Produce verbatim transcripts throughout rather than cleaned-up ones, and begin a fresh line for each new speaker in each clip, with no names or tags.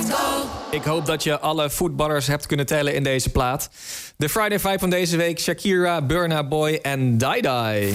go.
Ik hoop dat je alle voetballers hebt kunnen tellen in deze plaat. De Friday Vibe van deze week: Shakira, Burna Boy en Die Die.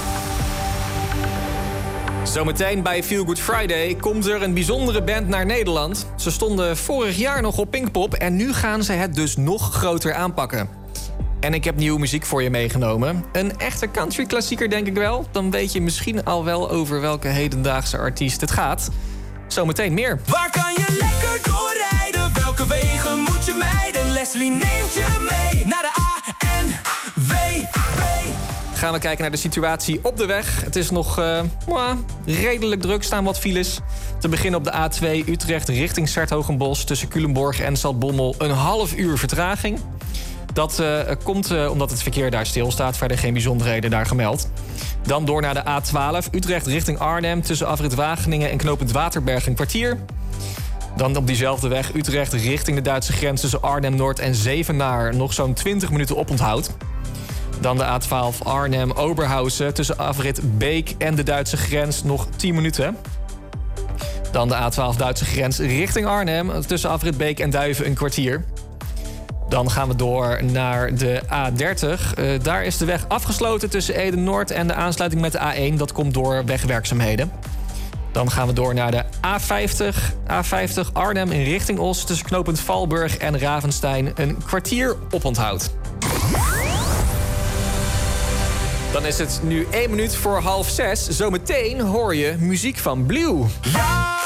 Zometeen bij Feel Good Friday komt er een bijzondere band naar Nederland. Ze stonden vorig jaar nog op Pinkpop en nu gaan ze het dus nog groter aanpakken. En ik heb nieuwe muziek voor je meegenomen. Een echte country klassieker, denk ik wel. Dan weet je misschien al wel over welke hedendaagse artiest het gaat. Zometeen meer.
Waar kan je lekker doorrijden? Welke wegen moet je mijden? Leslie neemt je mee naar de A N W B.
Gaan we kijken naar de situatie op de weg. Het is nog uh, mwah, redelijk druk, staan wat files. Te beginnen op de A twee Utrecht richting 's-Hertogenbosch... tussen Culemborg en Zaltbommel een half uur vertraging. Dat uh, komt uh, omdat het verkeer daar stilstaat. Verder geen bijzonderheden daar gemeld. Dan door naar de A twaalf Utrecht richting Arnhem... tussen afrit Wageningen en knooppunt Waterberg een kwartier. Dan op diezelfde weg Utrecht richting de Duitse grens... tussen Arnhem-Noord en Zevenaar nog zo'n twintig minuten oponthoud. Dan de A twaalf Arnhem-Oberhausen tussen afrit Beek en de Duitse grens nog tien minuten. Dan de A twaalf Duitse grens richting Arnhem tussen afrit Beek en Duiven een kwartier. Dan gaan we door naar de A dertig. Uh, daar is de weg afgesloten tussen Ede-Noord en de aansluiting met de A één. Dat komt door wegwerkzaamheden. Dan gaan we door naar de A vijftig. A vijftig Arnhem in richting Os tussen knooppunt Valburg en Ravenstein een kwartier oponthoud. Dan is het nu één minuut voor half zes. Zometeen hoor je muziek van Blue.
Ja!